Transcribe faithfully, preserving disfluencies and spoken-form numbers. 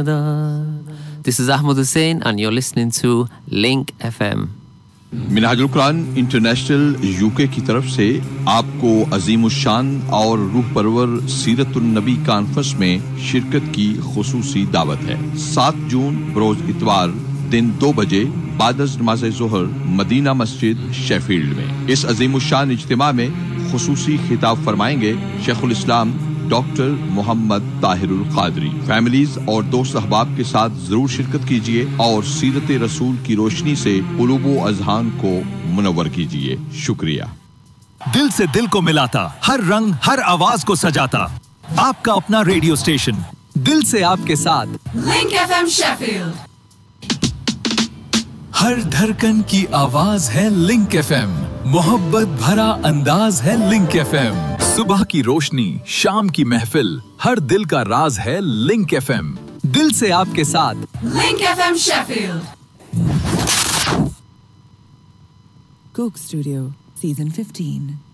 This is Ahmed Hussain and you're listening to Link F M. Minhajul Quran international UK की तरफ से आपको अजीम उशान और रूह परवर सीरतुन नबी कॉन्फ्रेंस में शिरकत की खुसूसी दावत है। सात जून बरोज इतवार दिन दो बजे बाद नमाज ज़ोहर मदीना मस्जिद शेफील्ड में। इस अजीम उशान इज्तिमा में खुसूसी खिताब फरमाएंगे शेखुल इस्लाम डॉक्टर मोहम्मद ताहिरुल कादरी। फैमिलीज और दोस्त अहबाब के साथ जरूर शिरकत कीजिए और सीरत रसूल की रोशनी से कुलूबो अज़हान को मुनव्वर कीजिए। शुक्रिया। दिल से दिल को मिलाता, हर रंग हर आवाज को सजाता, आपका अपना रेडियो स्टेशन दिल से आपके साथ लिंक एफएम शेफील्ड। हर धड़कन की आवाज है लिंक एफएम, मोहब्बत भरा अंदाज है लिंक एफएम। सुबह की रोशनी, शाम की महफिल, हर दिल का राज है लिंक एफएम। दिल से आपके साथ link FM Sheffield. Coke Studio, Season fifteen.